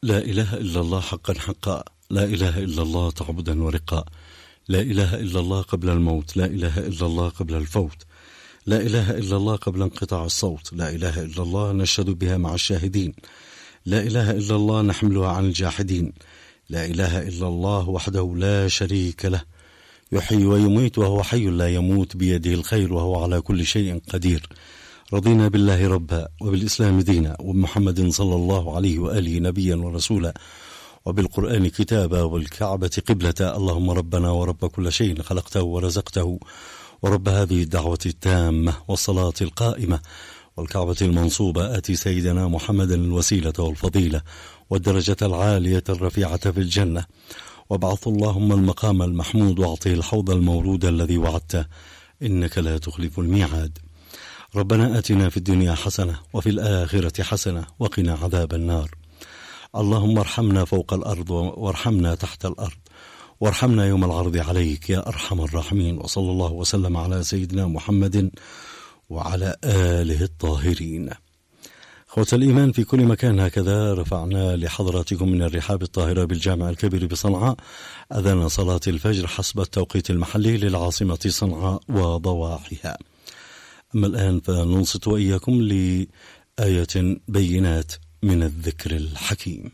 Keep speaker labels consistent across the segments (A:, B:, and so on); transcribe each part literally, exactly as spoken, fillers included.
A: لا إله إلا الله حقا حقا، لا إله إلا الله تعبدا ورقا، لا إله إلا الله قبل الموت، لا إله إلا الله قبل الفوت، لا إله إلا الله قبل انقطاع الصوت، لا إله إلا الله نشهد بها مع الشاهدين، لا إله إلا الله نحملها عن الجاحدين، لا إله إلا الله وحده لا شريك له، يحيي ويميت وهو حي لا يموت، بيده الخير وهو على كل شيء قدير. رضينا بالله ربا، وبالإسلام دينا، وبمحمد صلى الله عليه وآله نبيا ورسولا، وبالقرآن كتابا، والكعبة قبلة. اللهم ربنا ورب كل شيء خلقته ورزقته، ورب هذه الدعوة التامة والصلاة القائمة والكعبة المنصوبة، آتي سيدنا محمدا الوسيلة والفضيلة والدرجة العالية الرفيعة في الجنة، وابعث اللهم المقام المحمود، واعطه الحوض المورود الذي وعدته، إنك لا تخلف الميعاد. ربنا آتنا في الدنيا حسنة وفي الآخرة حسنة وقنا عذاب النار. اللهم ارحمنا فوق الأرض وارحمنا تحت الأرض، وارحمنا يوم العرض عليك يا أرحم الراحمين. وصلى الله وسلم على سيدنا محمد وعلى آله الطاهرين. أخوة الإيمان في كل مكان، هكذا رفعنا لحضراتكم من الرحاب الطاهرة بالجامع الكبير بصنعاء أذان صلاة الفجر حسب التوقيت المحلي للعاصمة صنعاء وضواحيها. أما الآن فننصت وإياكم لآية بينات من الذكر الحكيم.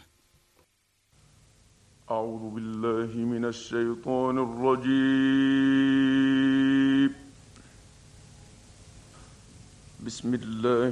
B: أعوذ بالله من الشيطان الرجيم. بسم الله